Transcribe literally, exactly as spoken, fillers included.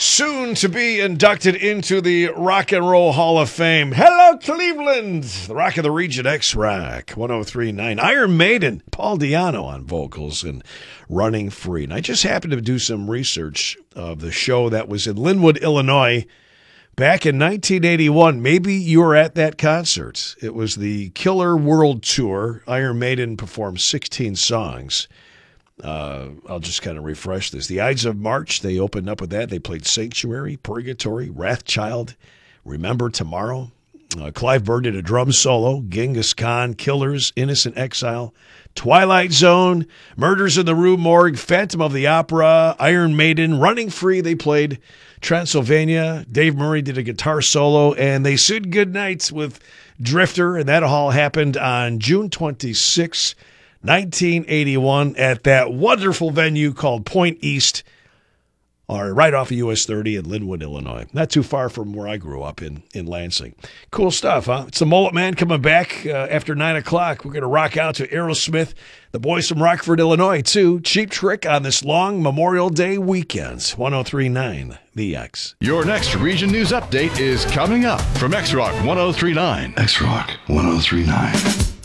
Soon to be inducted into the Rock and Roll Hall of Fame. Hello, Cleveland! The Rock of the Region, X-Rock, one oh three point nine. Iron Maiden, Paul Di'Anno on vocals and Running Free. And I just happened to do some research of the show that was in Linwood, Illinois, back in nineteen eighty-one. Maybe you were at that concert. It was the Killer World Tour. Iron Maiden performed sixteen songs. Uh, I'll just kind of refresh this. The Ides of March, they opened up with that. They played Sanctuary, Purgatory, Wrathchild, Remember Tomorrow. Uh, Clive Burr did a drum solo. Genghis Khan, Killers, Innocent Exile, Twilight Zone, Murders in the Rue Morgue, Phantom of the Opera, Iron Maiden, Running Free. They played Transylvania. Dave Murray did a guitar solo, and they said goodnight with Drifter, and that all happened on June twenty-sixth, nineteen eighty-one, at that wonderful venue called Point East, or right off of U S thirty in Linwood, Illinois. Not too far from where I grew up in, in Lansing. Cool stuff, huh? It's the Mullet Man coming back uh, after nine o'clock. We're going to rock out to Aerosmith, the boys from Rockford, Illinois, too. Cheap Trick on this long Memorial Day weekend. one oh three point nine, The X. Your next Region News Update is coming up from X-Rock one oh three point nine. X-Rock one oh three point nine.